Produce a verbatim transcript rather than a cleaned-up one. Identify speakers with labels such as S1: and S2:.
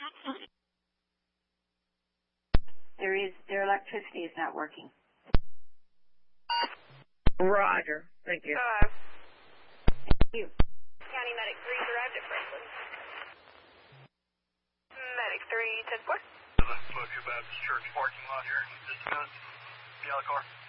S1: There is, their electricity is not working.
S2: Roger. Thank you.
S3: Uh,
S1: Thank you.
S3: County Medic three arrived at Franklin. Medic three, ten four.
S4: Look, Baptist Church parking lot here. Just a minute. Get out of the car.